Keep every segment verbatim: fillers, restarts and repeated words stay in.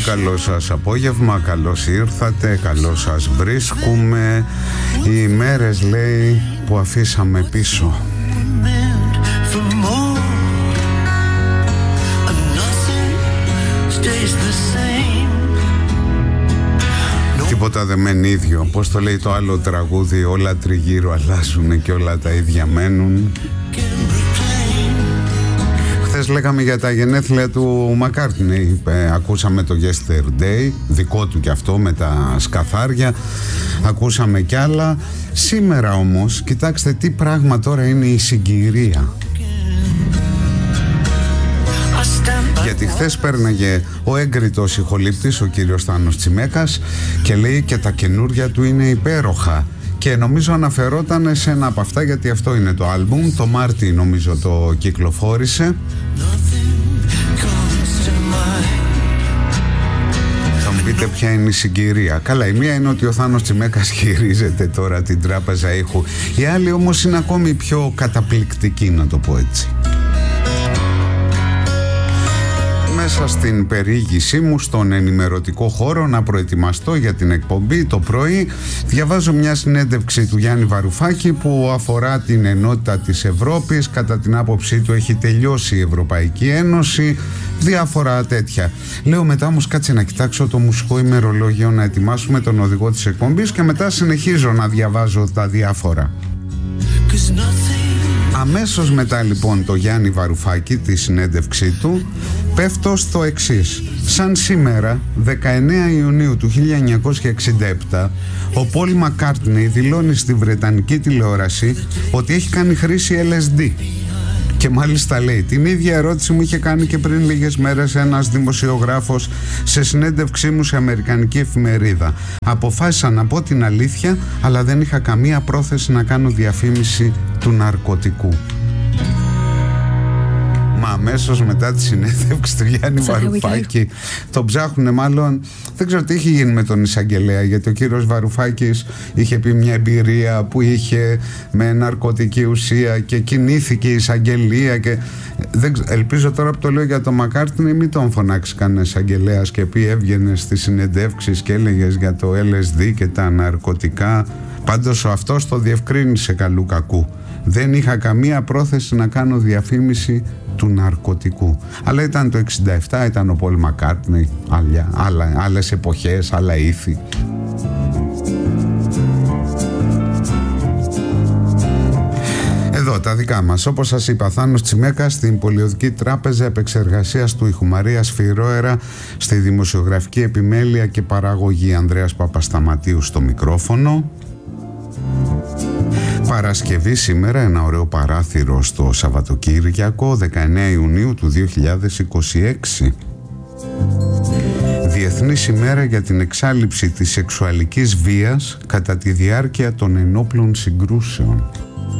Καλό σας απόγευμα, καλώς ήρθατε, καλώς σας βρίσκουμε. Οι μέρες, λέει, που αφήσαμε πίσω. Τίποτα δεν μένει ίδιο. Πώς το λέει το άλλο τραγούδι, όλα τριγύρω αλλάζουν και όλα τα ίδια μένουν. Χθες λέγαμε για τα γενέθλια του Μακάρτνεϊ. ε, Ακούσαμε το Yesterday, δικό του κι αυτό, με τα σκαθάρια. Ακούσαμε κι άλλα. Σήμερα όμως, κοιτάξτε τι πράγμα τώρα είναι η συγκυρία. Γιατί χθες πέρναγε ο έγκριτος ηχολήπτης, ο κύριος Θάνος Τσιμέκας, και λέει και τα καινούρια του είναι υπέροχα. Και νομίζω αναφερόταν σε ένα από αυτά, γιατί αυτό είναι το άλμπουμ. Το Μάρτι νομίζω το κυκλοφόρησε. Θα μου πείτε ποια είναι η συγκυρία. Καλά, η μία είναι ότι ο Θάνος Τσιμέκας χειρίζεται τώρα την τράπεζα ήχου. Η άλλη όμως είναι ακόμη πιο καταπληκτική, να το πω έτσι. Μέσα στην περιήγησή μου στον ενημερωτικό χώρο να προετοιμαστώ για την εκπομπή το πρωί, διαβάζω μια συνέντευξη του Γιάννη Βαρουφάκη που αφορά την ενότητα της Ευρώπης. Κατά την άποψή του έχει τελειώσει η Ευρωπαϊκή Ένωση, διάφορα τέτοια. Λέω μετά όμως κάτσε να κοιτάξω το μουσικό ημερολόγιο, να ετοιμάσουμε τον οδηγό της εκπομπής και μετά συνεχίζω να διαβάζω τα διάφορα. Αμέσως μετά λοιπόν το Γιάννη Βαρουφάκη, τη συνέντευξή του, πέφτω στο εξής. Σαν σήμερα, δεκαεννέα Ιουνίου του χίλια εννιακόσια εξήντα επτά, ο Πολ Μακάρτνεϊ δηλώνει στη Βρετανική τηλεόραση ότι έχει κάνει χρήση ελ ες ντι. Και μάλιστα λέει, την ίδια ερώτηση μου είχε κάνει και πριν λίγες μέρες ένας δημοσιογράφος σε συνέντευξή μου σε αμερικανική εφημερίδα. Αποφάσισα να πω την αλήθεια, αλλά δεν είχα καμία πρόθεση να κάνω διαφήμιση του ναρκωτικού. Μα αμέσως μετά τη συνέντευξη του Γιάννη Βαρουφάκη, τον ψάχουνε μάλλον, δεν ξέρω τι είχε γίνει με τον εισαγγελέα, γιατί ο κύριος Βαρουφάκης είχε πει μια εμπειρία που είχε με ναρκωτική ουσία και κινήθηκε η εισαγγελία και δεν, ελπίζω τώρα που το λέω για τον Μακάρτνεϊ μην τον φωνάξει κανένα εισαγγελέας και πει έβγαινε στις συνεντεύξεις και έλεγες για το ελ ες ντι και τα ναρκωτικά. Πάντως ο αυτός το διευκρίνησε καλού κακού. Δεν είχα καμία πρόθεση να κάνω διαφήμιση του ναρκωτικού. Αλλά ήταν το εξήντα επτά, ήταν ο Πολ Μακάρτνεϊ, άλλα, άλλες εποχές, άλλα ήθη. Εδώ τα δικά μας. Όπως σας είπα, Θάνος Τσιμέκας στην Πολιοδική Τράπεζα Επεξεργασίας του ήχου, Μαρία Σφυρόερα στη δημοσιογραφική επιμέλεια και παραγωγή, Ανδρέας Παπασταματίου στο μικρόφωνο. Παρασκευή σήμερα, ένα ωραίο παράθυρο στο Σαββατοκύριακο, δεκαεννέα Ιουνίου του δύο χιλιάδες είκοσι έξι. Διεθνής ημέρα για την εξάλειψη της σεξουαλικής βίας κατά τη διάρκεια των ενόπλων συγκρούσεων.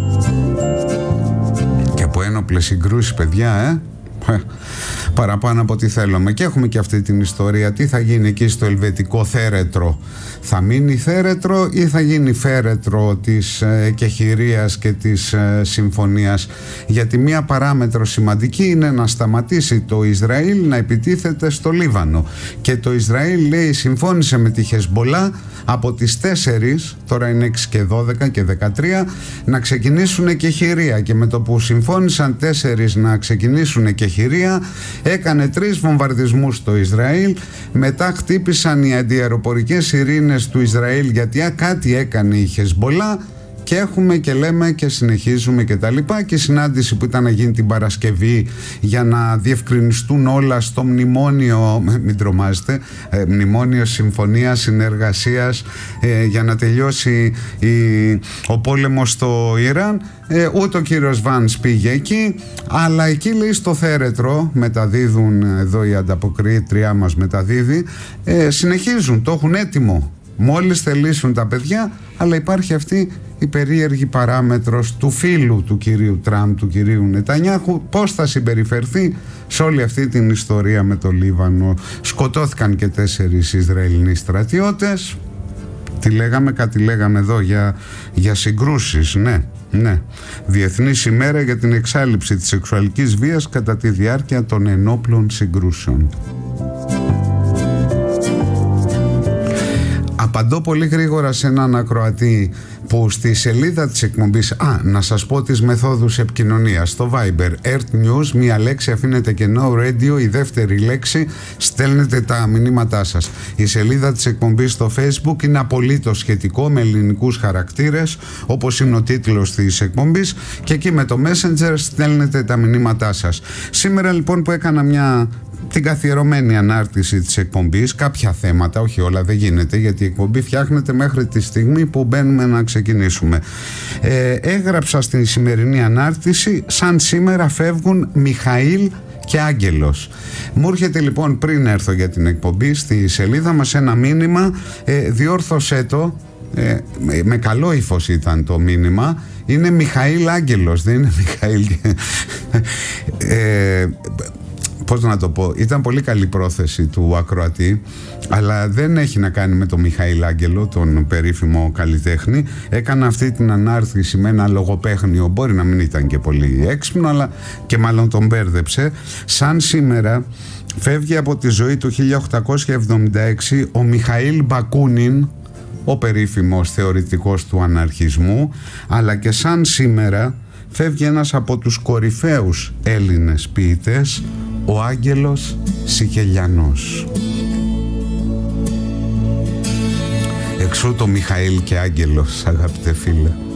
Και από ένοπλες συγκρούσεις, παιδιά, ε, παραπάνω από ό,τι θέλουμε. Και έχουμε και αυτή την ιστορία. Τι θα γίνει εκεί στο ελβετικό θέρετρο? Θα μείνει θέρετρο ή θα γίνει φέρετρο της ε, εκεχηρίας και της ε, συμφωνίας? Γιατί μία παράμετρο σημαντική είναι να σταματήσει το Ισραήλ να επιτίθεται στο Λίβανο. Και το Ισραήλ, λέει, συμφώνησε με τη Χεσμπολά από τις τέσσερις, τώρα είναι έξι και δώδεκα και δεκατρία, να ξεκινήσουν εκεχηρία. Και με το που συμφώνησαν τέσσερις να ξεκινήσουν εκεχηρία, έκανε τρεις βομβαρδισμούς στο Ισραήλ. Μετά χτύπησαν οι αντιαεροπορικές ειρήνες του Ισραήλ, γιατί κάτι έκανε η Χεσμπολά. Και έχουμε και λέμε και συνεχίζουμε και τα λοιπά. Και η συνάντηση που ήταν να γίνει την Παρασκευή για να διευκρινιστούν όλα στο μνημόνιο, μην τρομάζετε, ε, μνημόνιο συμφωνίας συνεργασίας ε, για να τελειώσει η, ο πόλεμος στο Ιράν. Ε, ούτε ο κύριος Βάνς πήγε εκεί, αλλά εκεί, λέει, στο θέρετρο μεταδίδουν, εδώ η ανταποκρίτριά μας μεταδίδει, ε, συνεχίζουν, το έχουν έτοιμο. Μόλις θελήσουν τα παιδιά, αλλά υπάρχει αυτή η περίεργη παράμετρος του φίλου του κυρίου Τραμπ, του κυρίου Νετανιάχου, πώς θα συμπεριφερθεί σε όλη αυτή την ιστορία με το Λίβανο. Σκοτώθηκαν και τέσσερις Ισραηλινοί στρατιώτες. Τι λέγαμε, κάτι λέγαμε εδώ για, για συγκρούσεις, ναι. Ναι. Διεθνής ημέρα για την εξάλειψη της σεξουαλικής βίας κατά τη διάρκεια των ενόπλων συγκρούσεων. Απαντώ πολύ γρήγορα σε έναν ακροατή που στη σελίδα της εκπομπής, α, να σας πω τις μεθόδους επικοινωνίας. Στο Viber, Earth News, μία λέξη αφήνετε κενό, Radio, η δεύτερη λέξη, στέλνετε τα μηνύματά σας. Η σελίδα της εκπομπής στο Facebook είναι απολύτως σχετικό με ελληνικούς χαρακτήρες, όπως είναι ο τίτλος της εκπομπής, και εκεί με το Messenger στέλνετε τα μηνύματά σας. Σήμερα λοιπόν που έκανα μια την καθιερωμένη ανάρτηση της εκπομπής, κάποια θέματα, όχι όλα, δεν γίνεται, γιατί η εκπομπή φτιάχνεται μέχρι τη στιγμή που μπαίνουμε να ξεκινήσουμε. Ε, έγραψα στην σημερινή ανάρτηση, σαν σήμερα φεύγουν Μιχαήλ και Άγγελος. Μου έρχεται λοιπόν, πριν έρθω για την εκπομπή, στη σελίδα μας ένα μήνυμα, ε, διόρθωσέ το, ε, με καλό ύφος ήταν το μήνυμα, είναι Μιχαήλ Άγγελος, δεν είναι Μιχαήλ. ε, Πώς να το πω, ήταν πολύ καλή πρόθεση του ακροατή, αλλά δεν έχει να κάνει με τον Μιχαήλ Άγγελο, τον περίφημο καλλιτέχνη. Έκανα αυτή την ανάρτηση με ένα λογοπαίχνιο, μπορεί να μην ήταν και πολύ έξυπνο, αλλά και μάλλον τον μπέρδεψε. Σαν σήμερα φεύγει από τη ζωή του χίλια οκτακόσια εβδομήντα έξι ο Μιχαήλ Μπακούνιν, ο περίφημος θεωρητικός του αναρχισμού, αλλά και σαν σήμερα φεύγει ένας από τους κορυφαίους Έλληνες ποιητές, ο Άγγελος Σικελιανός. Εξού το Μιχαήλ και Άγγελος, αγαπητέ φίλε.